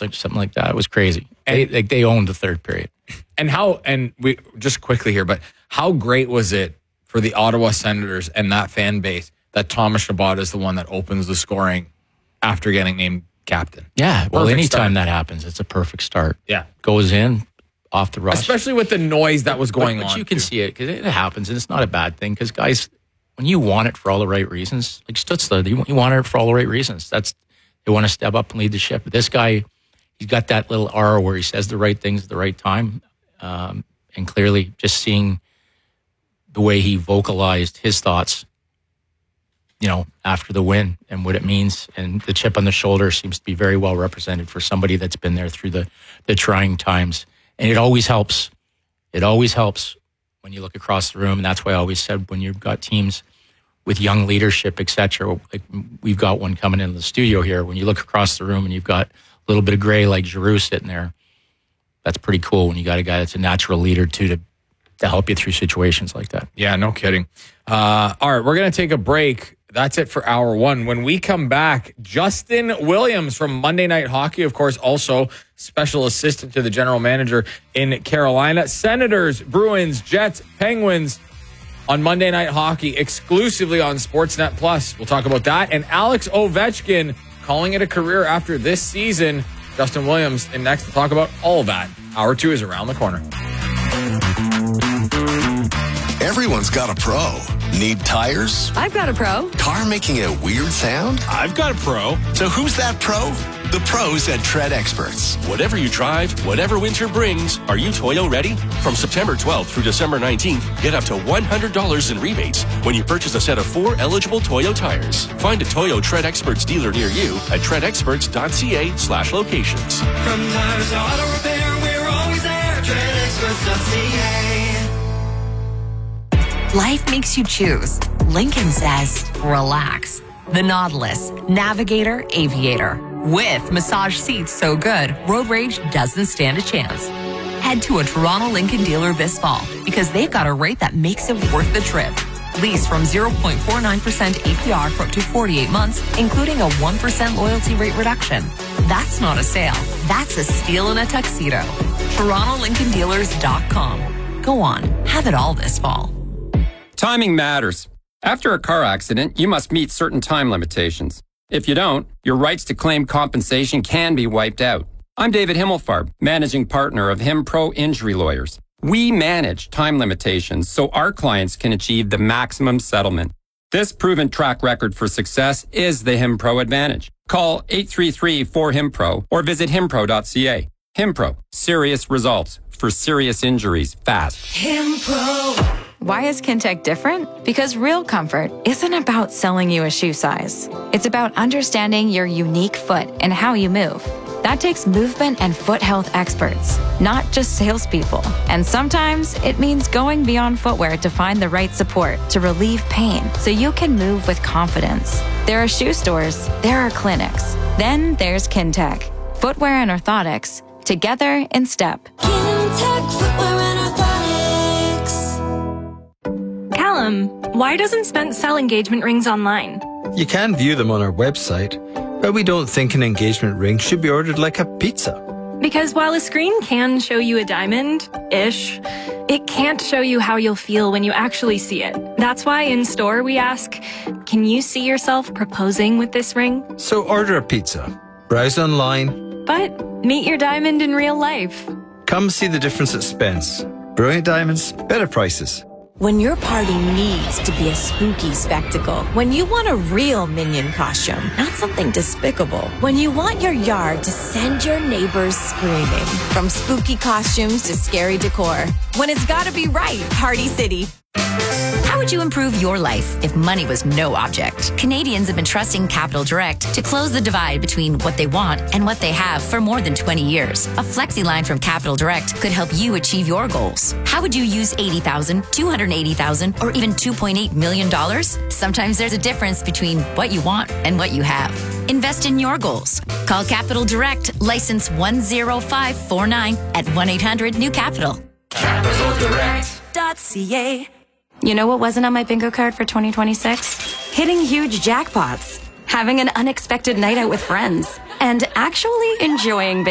something like that. It was crazy. They owned the third period. And we just quickly here, but how great was it for the Ottawa Senators and that fan base that Thomas Chabot is the one that opens the scoring after getting named captain? Yeah, well, Perfect anytime start. that happens, it's a perfect start. Yeah. Goes in, off the rush. Especially with the noise that was going on. But you can see it because it happens, and it's not a bad thing because guys, when you want it for all the right reasons, like Stutzler, you want it for all the right reasons. They want to step up and lead the ship. But this guy, he's got that little R where he says the right things at the right time. And clearly just seeing the way he vocalized his thoughts, after the win and what it means. And the chip on the shoulder seems to be very well represented for somebody that's been there through the trying times. And it always helps. It always helps when you look across the room. And that's why I always said when you've got teams with young leadership, et cetera, like we've got one coming into the studio here. When you look across the room and you've got a little bit of gray like Giroux sitting there, that's pretty cool when you got a guy that's a natural leader too to help you through situations like that. Yeah, no kidding. All right, we're going to take a break. That's it for hour one. When we come back, Justin Williams from Monday Night Hockey, of course, also special assistant to the general manager in Carolina. Senators, Bruins, Jets, Penguins on Monday Night Hockey exclusively on Sportsnet Plus. We'll talk about that. And Alex Ovechkin calling it a career after this season. Justin Williams in next to talk about all of that. Hour two is around the corner. Everyone's got a pro. Need tires? I've got a pro. Car making a weird sound? I've got a pro. So who's that pro? The pros at Tread Experts. Whatever you drive, whatever winter brings, are you Toyo ready? From September 12th through December 19th, get up to $100 in rebates when you purchase a set of 4 eligible Toyo tires. Find a Toyo Tread Experts dealer near you at treadexperts.ca/locations. From tires to auto repair, we're always there. TreadExperts.ca. Life makes you choose. Lincoln says, relax. The Nautilus, Navigator, Aviator. With massage seats so good, road rage doesn't stand a chance. Head to a Toronto Lincoln dealer this fall because they've got a rate that makes it worth the trip. Lease from 0.49% APR for up to 48 months, including a 1% loyalty rate reduction. That's not a sale. That's a steal in a tuxedo. TorontoLincolnDealers.com. Go on, have it all this fall. Timing matters. After a car accident, you must meet certain time limitations. If you don't, your rights to claim compensation can be wiped out. I'm David Himmelfarb, managing partner of HimPro Injury Lawyers. We manage time limitations so our clients can achieve the maximum settlement. This proven track record for success is the HimPro advantage. Call 833-4HIMPRO or visit himpro.ca. HimPro, serious results for serious injuries fast. HimPro. Why is Kintec different? Because real comfort isn't about selling you a shoe size. It's about understanding your unique foot and how you move. That takes movement and foot health experts, not just salespeople. And sometimes it means going beyond footwear to find the right support to relieve pain so you can move with confidence. There are shoe stores, there are clinics. Then there's Kintec. Footwear and orthotics, together in step. Kintec Footwear and Orthotics. Callum, why doesn't Spence sell engagement rings online? You can view them on our website, but we don't think an engagement ring should be ordered like a pizza. Because while a screen can show you a diamond-ish, it can't show you how you'll feel when you actually see it. That's why in store we ask, can you see yourself proposing with this ring? So order a pizza, browse online, but meet your diamond in real life. Come see the difference at Spence. Brilliant diamonds, better prices. When your party needs to be a spooky spectacle. When you want a real Minion costume, not something despicable. When you want your yard to send your neighbors screaming. From spooky costumes to scary decor. When it's gotta be right, Party City. How would you improve your life if money was no object? Canadians have been trusting Capital Direct to close the divide between what they want and what they have for more than 20 years. A flexi line from Capital Direct could help you achieve your goals. How would you use $80,000, $280,000, or even $2.8 million? Sometimes there's a difference between what you want and what you have. Invest in your goals. Call Capital Direct, license 10549 at 1-800-NEW-CAPITAL. CapitalDirect.ca. You know what wasn't on my bingo card for 2026? Hitting huge jackpots, having an unexpected night out with friends, and actually enjoying